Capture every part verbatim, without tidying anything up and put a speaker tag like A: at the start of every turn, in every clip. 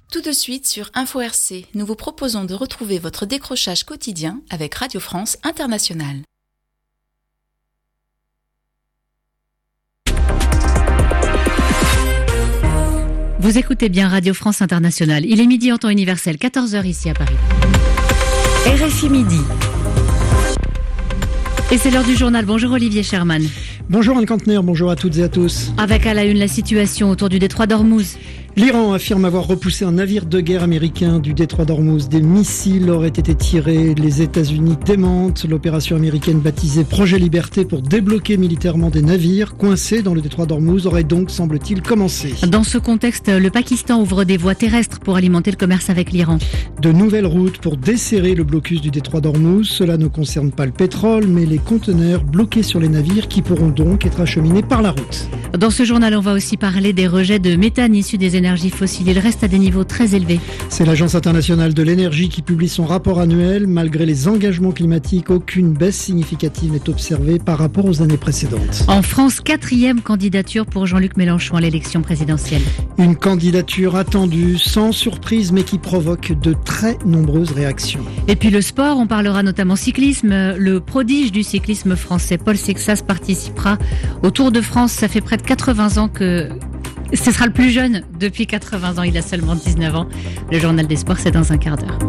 A: Tout de suite sur Info R C, nous vous proposons de retrouver votre décrochage quotidien avec Radio France Internationale.
B: Vous écoutez bien Radio France Internationale. Il est midi en temps universel, quatorze heures ici à Paris. R F I Midi. Et c'est l'heure du journal. Bonjour Olivier Sherman.
C: Bonjour Anne Kantner, bonjour à toutes et à tous.
B: Avec à la une la situation autour du détroit d'Ormuz.
C: L'Iran affirme avoir repoussé un navire de guerre américain du détroit d'Ormuz. Des missiles auraient été tirés. Les États-Unis démentent l'opération américaine baptisée Projet Liberté pour débloquer militairement des navires coincés dans le détroit d'Ormuz aurait donc, semble-t-il, commencé.
B: Dans ce contexte, le Pakistan ouvre des voies terrestres pour alimenter le commerce avec l'Iran.
C: De nouvelles routes pour desserrer le blocus du détroit d'Ormuz. Cela ne concerne pas le pétrole, mais les conteneurs bloqués sur les navires qui pourront donc être acheminés par la route.
B: Dans ce journal, on va aussi parler des rejets de méthane issus des énergies fossiles. Ils restent à des niveaux très élevés.
C: C'est l'Agence internationale de l'énergie qui publie son rapport annuel. Malgré les engagements climatiques, aucune baisse significative n'est observée par rapport aux années précédentes.
B: En France, quatrième candidature pour Jean-Luc Mélenchon à l'élection présidentielle.
C: Une candidature attendue, sans surprise, mais qui provoque de très nombreuses réactions.
B: Et puis le sport, on parlera notamment cyclisme. Le prodige du cyclisme français, Paul Sexas, participera au Tour de France. Ça fait près de quatre-vingts ans que... Ce sera le plus jeune depuis quatre-vingts ans, il a seulement dix-neuf ans. Le journal des sports, c'est dans un quart d'heure.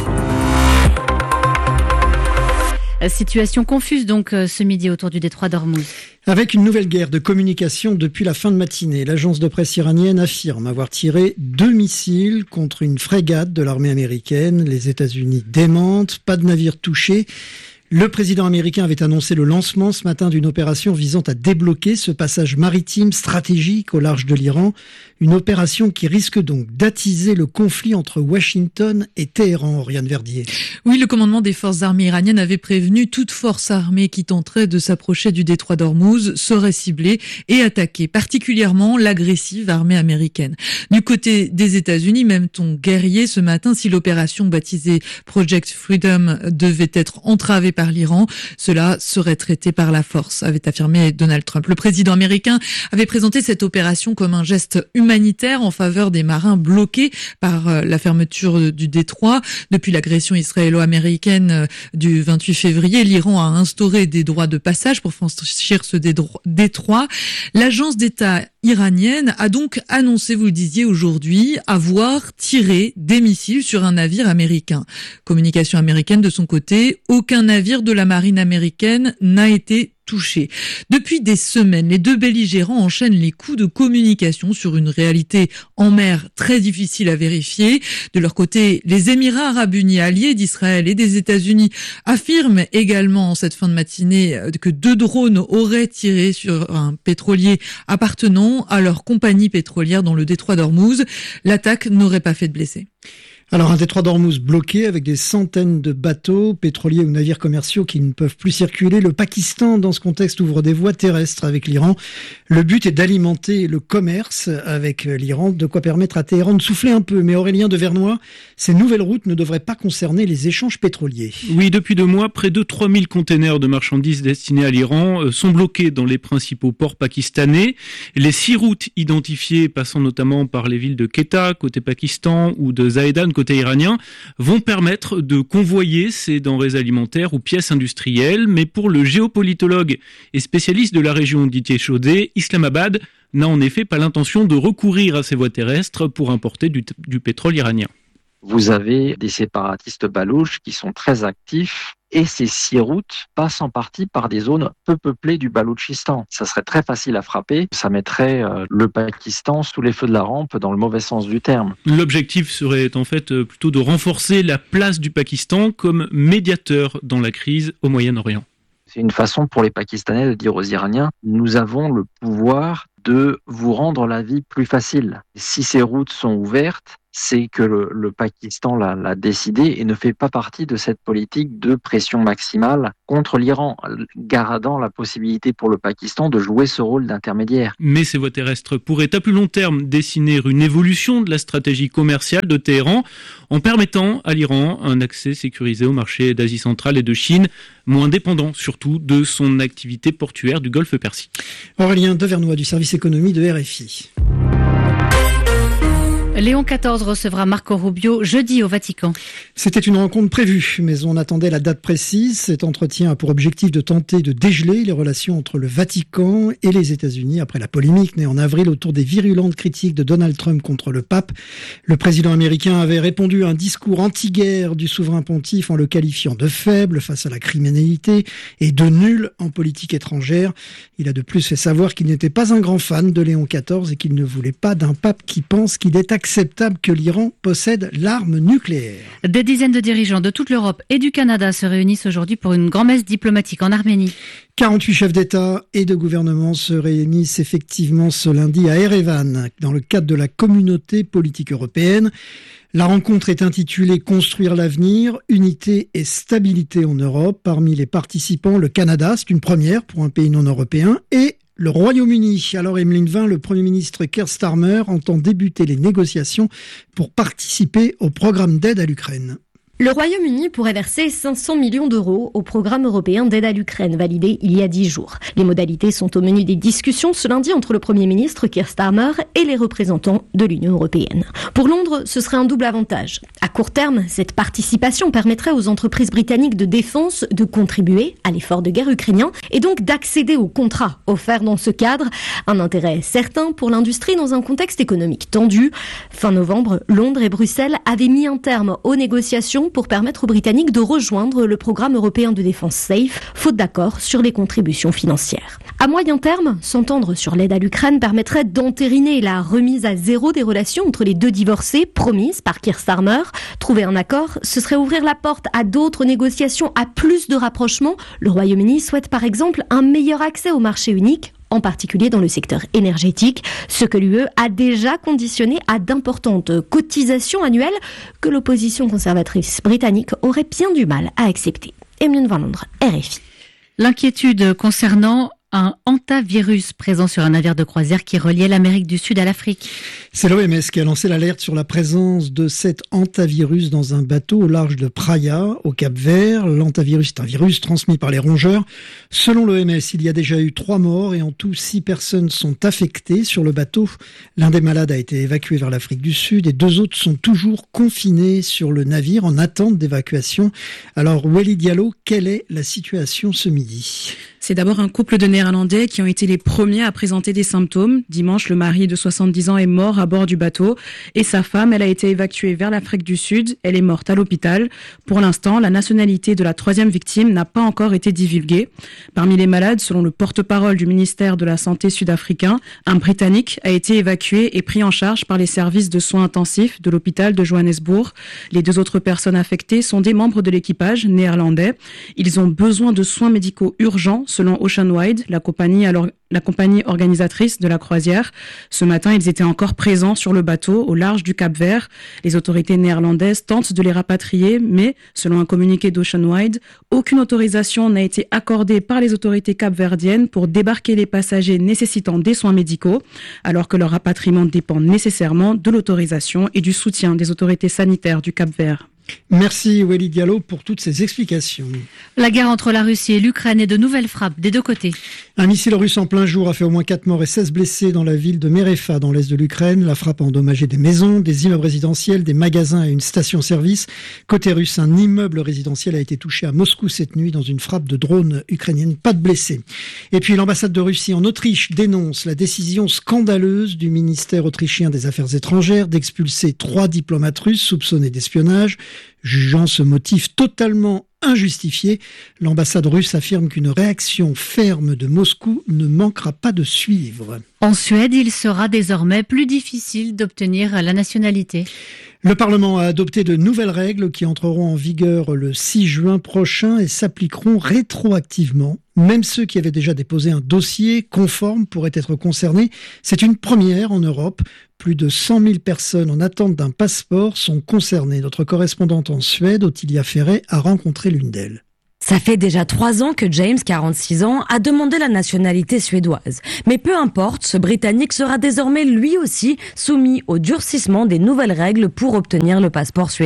B: Situation confuse donc ce midi autour du détroit d'Ormuz.
C: Avec une nouvelle guerre de communication depuis la fin de matinée, l'agence de presse iranienne affirme avoir tiré deux missiles contre une frégate de l'armée américaine. Les États-Unis démentent, pas de navire touché. Le président américain avait annoncé le lancement ce matin d'une opération visant à débloquer ce passage maritime stratégique au large de l'Iran. Une opération qui risque donc d'attiser le conflit entre Washington et Téhéran, Oriane Verdier.
D: Oui, le commandement des forces armées iraniennes avait prévenu toute force armée qui tenterait de s'approcher du détroit d'Ormuz serait ciblée et attaquée, particulièrement l'agressive armée américaine. Du côté des États-Unis, même ton guerrier ce matin, si l'opération baptisée Project Freedom devait être entravée par l'Iran, cela serait traité par la force, avait affirmé Donald Trump. Le président américain avait présenté cette opération comme un geste humanitaire en faveur des marins bloqués par la fermeture du détroit. Depuis l'agression israélo-américaine du vingt-huit février, l'Iran a instauré des droits de passage pour franchir ce détroit. L'agence d'État iranienne a donc annoncé, vous le disiez aujourd'hui, avoir tiré des missiles sur un navire américain. Communication américaine de son côté, aucun navire de la marine américaine n'a été touché. Depuis des semaines, les deux belligérants enchaînent les coups de communication sur une réalité en mer très difficile à vérifier. De leur côté, les Émirats arabes unis, alliés d'Israël et des États-Unis, affirment également en cette fin de matinée que deux drones auraient tiré sur un pétrolier appartenant à leur compagnie pétrolière dans le détroit d'Ormuz. L'attaque n'aurait pas fait de blessés.
C: Alors un détroit d'Ormuz bloqué avec des centaines de bateaux, pétroliers ou navires commerciaux qui ne peuvent plus circuler. Le Pakistan, dans ce contexte, ouvre des voies terrestres avec l'Iran. Le but est d'alimenter le commerce avec l'Iran, de quoi permettre à Téhéran de souffler un peu. Mais Aurélien de Vernois, ces nouvelles routes ne devraient pas concerner les échanges pétroliers.
E: Oui, depuis deux mois, près de trois mille containers de marchandises destinés à l'Iran sont bloqués dans les principaux ports pakistanais. Les six routes identifiées, passant notamment par les villes de Quetta, côté Pakistan, ou de Zahedan, côté iranien, vont permettre de convoyer ces denrées alimentaires ou pièces industrielles. Mais pour le géopolitologue et spécialiste de la région d'Itié-Chaudé, Islamabad n'a en effet pas l'intention de recourir à ces voies terrestres pour importer du, du pétrole iranien.
F: Vous avez des séparatistes balouches qui sont très actifs et ces six routes passent en partie par des zones peu peuplées du Baloutchistan. Ça serait très facile à frapper, ça mettrait euh, le Pakistan sous les feux de la rampe dans le mauvais sens du terme.
E: L'objectif serait en fait plutôt de renforcer la place du Pakistan comme médiateur dans la crise au Moyen-Orient.
F: C'est une façon pour les Pakistanais de dire aux Iraniens « nous avons le pouvoir de vous rendre la vie plus facile. Si ces routes sont ouvertes, c'est que le, le Pakistan l'a, l'a décidé et ne fait pas partie de cette politique de pression maximale contre l'Iran, gardant la possibilité pour le Pakistan de jouer ce rôle d'intermédiaire.
E: Mais ces voies terrestres pourraient à plus long terme dessiner une évolution de la stratégie commerciale de Téhéran en permettant à l'Iran un accès sécurisé au marché d'Asie centrale et de Chine, moins dépendant surtout de son activité portuaire du Golfe Persique.
C: Aurélien Devernois du service économie de R F I.
B: Léon quatorze recevra Marco Rubio jeudi au Vatican.
C: C'était une rencontre prévue, mais on attendait la date précise. Cet entretien a pour objectif de tenter de dégeler les relations entre le Vatican et les États-Unis après la polémique née en avril autour des virulentes critiques de Donald Trump contre le pape. Le président américain avait répondu à un discours anti-guerre du souverain pontife en le qualifiant de faible face à la criminalité et de nul en politique étrangère. Il a de plus fait savoir qu'il n'était pas un grand fan de Léon quatorze et qu'il ne voulait pas d'un pape qui pense qu'il est acceptable que l'Iran possède l'arme nucléaire.
B: Des dizaines de dirigeants de toute l'Europe et du Canada se réunissent aujourd'hui pour une grand-messe diplomatique en Arménie.
C: quarante-huit chefs d'État et de gouvernement se réunissent effectivement ce lundi à Erevan, dans le cadre de la communauté politique européenne. La rencontre est intitulée « Construire l'avenir, unité et stabilité en Europe ». Parmi les participants, le Canada, c'est une première pour un pays non européen, et le Royaume-Uni. Alors, Emeline Vin, le Premier ministre Keir Starmer entend débuter les négociations pour participer au programme d'aide à l'Ukraine.
G: Le Royaume-Uni pourrait verser cinq cents millions d'euros au programme européen d'aide à l'Ukraine, validé il y a dix jours. Les modalités sont au menu des discussions ce lundi entre le Premier ministre Keir Starmer et les représentants de l'Union européenne. Pour Londres, ce serait un double avantage. À court terme, cette participation permettrait aux entreprises britanniques de défense de contribuer à l'effort de guerre ukrainien et donc d'accéder aux contrats offerts dans ce cadre. Un intérêt certain pour l'industrie dans un contexte économique tendu. Fin novembre, Londres et Bruxelles avaient mis un terme aux négociations pour permettre aux Britanniques de rejoindre le programme européen de défense SAFE, faute d'accord sur les contributions financières. À moyen terme, s'entendre sur l'aide à l'Ukraine permettrait d'entériner la remise à zéro des relations entre les deux divorcés promises par Keir Starmer. Trouver un accord, ce serait ouvrir la porte à d'autres négociations, à plus de rapprochements. Le Royaume-Uni souhaite par exemple un meilleur accès au marché unique, en particulier dans le secteur énergétique, ce que l'U E a déjà conditionné à d'importantes cotisations annuelles que l'opposition conservatrice britannique aurait bien du mal à accepter. Emeline Van Londres, R F I.
B: L'inquiétude concernant un hantavirus présent sur un navire de croisière qui reliait l'Amérique du Sud à l'Afrique.
C: C'est l'O M S qui a lancé l'alerte sur la présence de cet hantavirus dans un bateau au large de Praia, au Cap-Vert. L'hantavirus est un virus transmis par les rongeurs. Selon l'O M S, il y a déjà eu trois morts et en tout, six personnes sont affectées sur le bateau. L'un des malades a été évacué vers l'Afrique du Sud et deux autres sont toujours confinés sur le navire en attente d'évacuation. Alors, Welly Diallo, quelle est la situation ce midi ?
H: C'est d'abord un couple de Néerlandais qui ont été les premiers à présenter des symptômes. Dimanche, le mari de soixante-dix ans est mort à bord du bateau et sa femme, elle a été évacuée vers l'Afrique du Sud. Elle est morte à l'hôpital. Pour l'instant, la nationalité de la troisième victime n'a pas encore été divulguée. Parmi les malades, selon le porte-parole du ministère de la Santé sud-africain, un Britannique a été évacué et pris en charge par les services de soins intensifs de l'hôpital de Johannesburg. Les deux autres personnes affectées sont des membres de l'équipage néerlandais. Ils ont besoin de soins médicaux urgents, selon Oceanwide, la compagnie, alors, la compagnie organisatrice de la croisière. Ce matin, ils étaient encore présents sur le bateau au large du Cap-Vert. Les autorités néerlandaises tentent de les rapatrier, mais selon un communiqué d'Oceanwide, aucune autorisation n'a été accordée par les autorités capverdiennes pour débarquer les passagers nécessitant des soins médicaux, alors que leur rapatriement dépend nécessairement de l'autorisation et du soutien des autorités sanitaires du Cap-Vert.
C: Merci Welly Diallo pour toutes ces explications.
B: La guerre entre la Russie et l'Ukraine et de nouvelles frappes des deux côtés.
C: Un missile russe en plein jour a fait au moins quatre morts et seize blessés dans la ville de Merefa, dans l'est de l'Ukraine. La frappe a endommagé des maisons, des immeubles résidentiels, des magasins et une station-service. Côté russe, un immeuble résidentiel a été touché à Moscou cette nuit dans une frappe de drone ukrainienne. Pas de blessés. Et puis l'ambassade de Russie en Autriche dénonce la décision scandaleuse du ministère autrichien des Affaires étrangères d'expulser trois diplomates russes soupçonnés d'espionnage. Jugeant ce motif totalement injustifié, l'ambassade russe affirme qu'une réaction ferme de Moscou ne manquera pas de suivre.
B: En Suède, il sera désormais plus difficile d'obtenir la nationalité.
C: Le Parlement a adopté de nouvelles règles qui entreront en vigueur le six juin prochain et s'appliqueront rétroactivement. Même ceux qui avaient déjà déposé un dossier conforme pourraient être concernés. C'est une première en Europe. Plus de cent mille personnes en attente d'un passeport sont concernées. Notre correspondante en Suède, Ottilia Ferret, a rencontré l'une d'elles.
I: Ça fait déjà trois ans que James, quarante-six ans, a demandé la nationalité suédoise. Mais peu importe, ce Britannique sera désormais lui aussi soumis au durcissement des nouvelles règles pour obtenir le passeport suédois.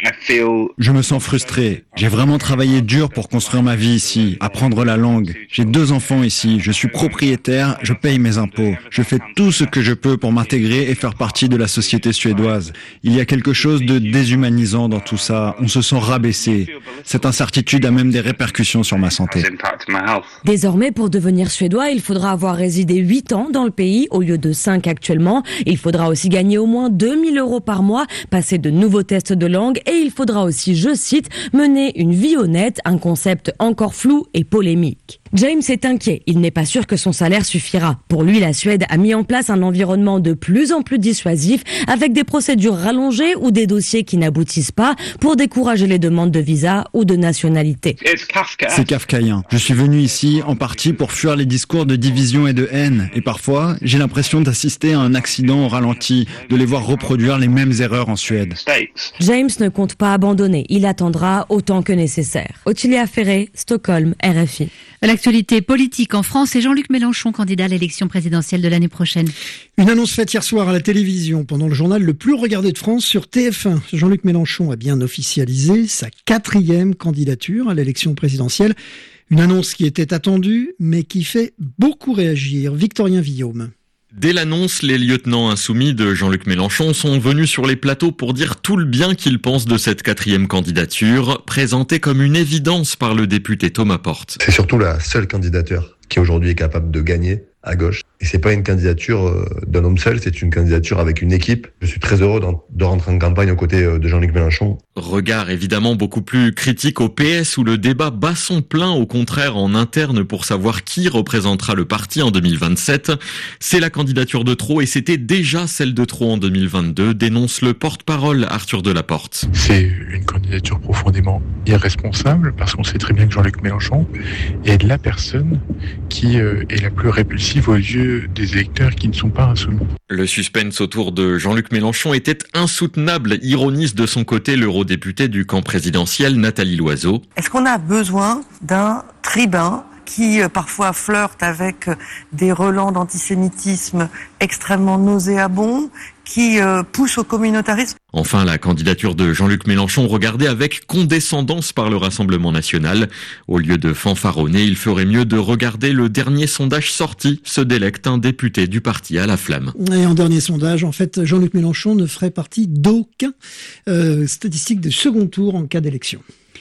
J: Je me sens frustré. J'ai vraiment travaillé dur pour construire ma vie ici, apprendre la langue. J'ai deux enfants ici, je suis propriétaire, je paye mes impôts. Je fais tout ce que je peux pour m'intégrer et faire partie de la société suédoise. Il y a quelque chose de déshumanisant dans tout ça. On se sent rabaissé. Cette incertitude a même des répercussions sur ma santé.
I: Désormais, pour devenir suédois, il faudra avoir résidé huit ans dans le pays au lieu de cinq actuellement. Il faudra aussi gagner au moins deux mille euros par mois, passer de nouveaux tests de langue et il faudra aussi, je cite, mener une vie honnête, un concept encore flou et polémique. James est inquiet, il n'est pas sûr que son salaire suffira. Pour lui, la Suède a mis en place un environnement de plus en plus dissuasif avec des procédures rallongées ou des dossiers qui n'aboutissent pas pour décourager les demandes de visa ou de nationalité.
J: C'est kafkaïen. Je suis venu ici en partie pour fuir les discours de division et de haine. Et parfois, j'ai l'impression d'assister à un accident au ralenti, de les voir reproduire les mêmes erreurs en Suède.
I: James ne compte pas abandonner, il attendra autant que nécessaire. Ottilia Ferré, Stockholm, R F I.
B: L'actualité politique en France et Jean-Luc Mélenchon, candidat à l'élection présidentielle de l'année prochaine.
C: Une annonce faite hier soir à la télévision pendant le journal le plus regardé de France sur T F un. Jean-Luc Mélenchon a bien officialisé sa quatrième candidature à l'élection présidentielle. Une annonce qui était attendue, mais qui fait beaucoup réagir. Victorien Villaume.
K: Dès l'annonce, les lieutenants insoumis de Jean-Luc Mélenchon sont venus sur les plateaux pour dire tout le bien qu'ils pensent de cette quatrième candidature, présentée comme une évidence par le député Thomas Porte.
L: C'est surtout la seule candidature qui aujourd'hui est capable de gagner à gauche. Et c'est pas une candidature d'un homme seul, c'est une candidature avec une équipe. Je suis très heureux de rentrer en campagne aux côtés de Jean-Luc Mélenchon.
K: Regard évidemment beaucoup plus critique au P S où le débat bat son plein au contraire en interne pour savoir qui représentera le parti en deux mille vingt-sept. C'est la candidature de trop et c'était déjà celle de trop en deux mille vingt-deux, dénonce le porte-parole Arthur Delaporte.
M: C'est une candidature profondément irresponsable parce qu'on sait très bien que Jean-Luc Mélenchon est la personne qui est la plus répulsive aux yeux des électeurs qui ne sont pas insoumis.
K: Le suspense autour de Jean-Luc Mélenchon était insoutenable, ironise de son côté l'eurodéputée du camp présidentiel Nathalie Loiseau.
N: Est-ce qu'on a besoin d'un tribun qui euh, parfois flirte avec euh, des relents d'antisémitisme extrêmement nauséabonds, qui euh, pousse au communautarisme?
K: Enfin, la candidature de Jean-Luc Mélenchon regardée avec condescendance par le Rassemblement national. Au lieu de fanfaronner, il ferait mieux de regarder le dernier sondage sorti, se délecte un député du parti à la flamme.
C: Et en dernier sondage, en fait, Jean-Luc Mélenchon ne ferait partie d'aucun euh, statistique de second tour en cas d'élection.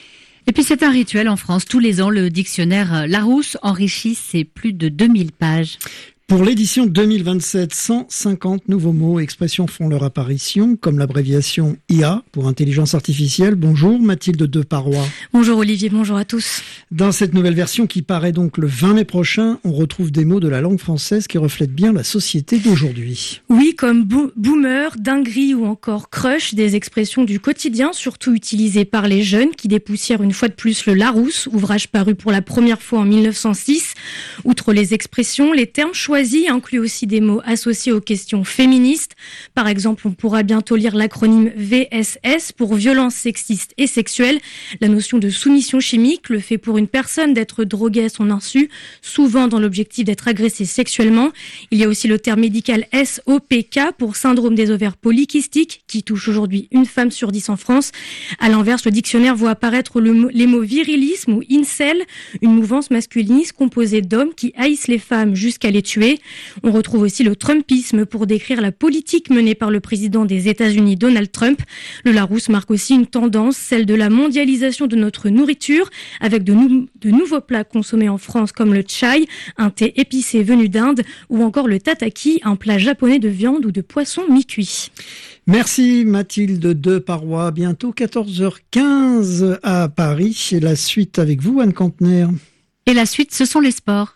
B: Et puis c'est un rituel en France. Tous les ans, le dictionnaire Larousse enrichit ses plus de deux mille pages.
C: Pour l'édition deux mille vingt-sept, cent cinquante nouveaux mots et expressions font leur apparition, comme l'abréviation I A pour intelligence artificielle. Bonjour Mathilde Deparoy.
O: Bonjour Olivier, bonjour à tous.
C: Dans cette nouvelle version qui paraît donc le vingt mai prochain, on retrouve des mots de la langue française qui reflètent bien la société d'aujourd'hui.
O: Oui, comme bo- boomer, dinguerie ou encore crush, des expressions du quotidien, surtout utilisées par les jeunes qui dépoussièrent une fois de plus le Larousse, ouvrage paru pour la première fois en mille neuf cent six. Outre les expressions, les termes choisis inclut aussi des mots associés aux questions féministes. Par exemple, on pourra bientôt lire l'acronyme V S S pour violence sexiste et sexuelle. La notion de soumission chimique, le fait pour une personne d'être droguée à son insu, souvent dans l'objectif d'être agressée sexuellement. Il y a aussi le terme médical S O P K pour syndrome des ovaires polykystiques, qui touche aujourd'hui une femme sur dix en France. À l'inverse, le dictionnaire voit apparaître le, les mots virilisme ou incel, une mouvance masculiniste composée d'hommes qui haïssent les femmes jusqu'à les tuer. On retrouve aussi le Trumpisme pour décrire la politique menée par le président des États-Unis, Donald Trump. Le Larousse marque aussi une tendance, celle de la mondialisation de notre nourriture, avec de, nou- de nouveaux plats consommés en France comme le chai, un thé épicé venu d'Inde, ou encore le tataki, un plat japonais de viande ou de poisson mi-cuit.
C: Merci Mathilde Deparoy. Bientôt quatorze heures quinze à Paris. Et la suite avec vous, Anne Cantenaire.
B: Et la suite, ce sont les sports.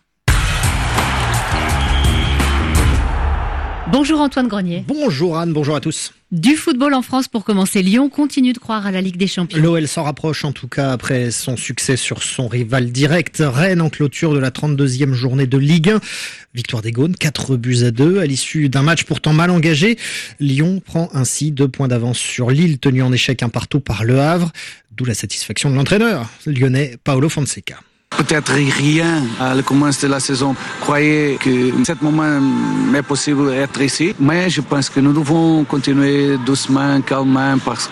B: Bonjour Antoine Grenier.
P: Bonjour Anne, bonjour à tous.
B: Du football en France pour commencer. Lyon continue de croire à la Ligue des Champions.
P: L'O L s'en rapproche en tout cas après son succès sur son rival direct. Rennes en clôture de la trente-deuxième journée de Ligue un. Victoire des Gaunes, quatre buts à deux à l'issue d'un match pourtant mal engagé. Lyon prend ainsi deux points d'avance sur Lille, tenu en échec un partout par Le Havre. D'où la satisfaction de l'entraîneur lyonnais Paolo Fonseca.
Q: Peut-être rien à le commencement de la saison. Croyez que ce moment est possible d'être ici. Mais je pense que nous devons continuer doucement, calmement, parce